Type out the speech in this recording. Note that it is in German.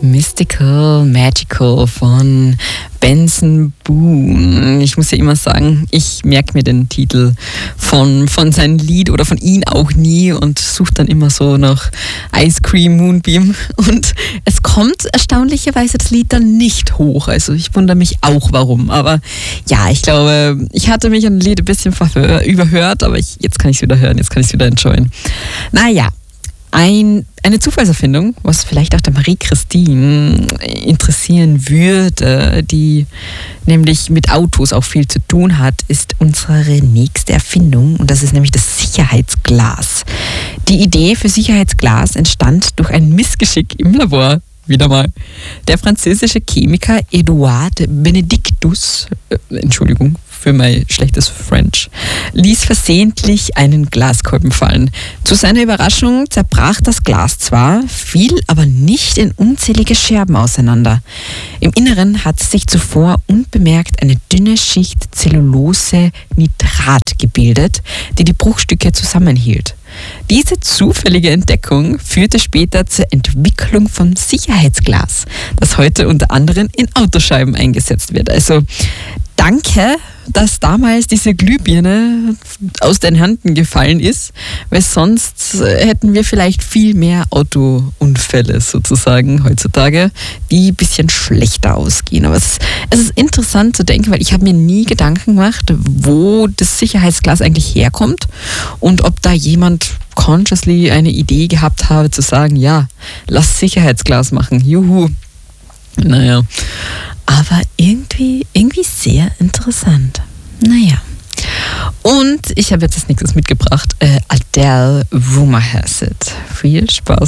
Mystical, Magical von Benson Boone. Ich muss ja immer sagen, ich merke mir den Titel von seinem Lied oder von ihm auch nie und suche dann immer so nach Ice Cream Moonbeam. Und es kommt erstaunlicherweise das Lied dann nicht hoch. Also ich wundere mich auch, warum. Aber ja, ich glaube, ich hatte mich an dem Lied ein bisschen überhört, aber jetzt kann ich es wieder hören, jetzt kann ich es wieder enjoyen. Naja. Eine Zufallserfindung, was vielleicht auch der Marie-Christine interessieren würde, die nämlich mit Autos auch viel zu tun hat, ist unsere nächste Erfindung und das ist nämlich das Sicherheitsglas. Die Idee für Sicherheitsglas entstand durch ein Missgeschick im Labor. Wieder mal. Der französische Chemiker Edouard Benedictus, Entschuldigung für mein schlechtes French, ließ versehentlich einen Glaskolben fallen. Zu seiner Überraschung zerbrach das Glas zwar, fiel aber nicht in unzählige Scherben auseinander. Im Inneren hatte sich zuvor unbemerkt eine dünne Schicht Zellulose-Nitrat gebildet, die die Bruchstücke zusammenhielt. Diese zufällige Entdeckung führte später zur Entwicklung von Sicherheitsglas, das heute unter anderem in Autoscheiben eingesetzt wird. Also danke, dass damals diese Glühbirne aus den Händen gefallen ist, weil sonst hätten wir vielleicht viel mehr Autounfälle sozusagen heutzutage, die ein bisschen schlechter ausgehen. Aber es ist interessant zu denken, weil ich habe mir nie Gedanken gemacht, wo das Sicherheitsglas eigentlich herkommt und ob da jemand consciously eine Idee gehabt habe zu sagen, ja, lass Sicherheitsglas machen, juhu. Naja, aber irgendwie sehr interessant. Naja. Und ich habe jetzt als nächstes mitgebracht Adele, Rumor Has It. Viel Spaß.